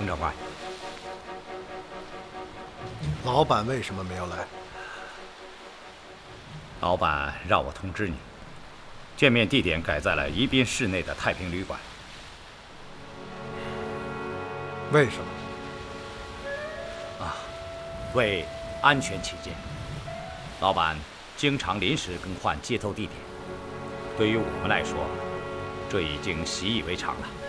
程长官， 老板为什么没有来？ 老板让我通知你，见面地点改在了宜宾市内的太平旅馆。 为什么？ 为安全起见，老板经常临时更换接头地点，对于我们来说，这已经习以为常了。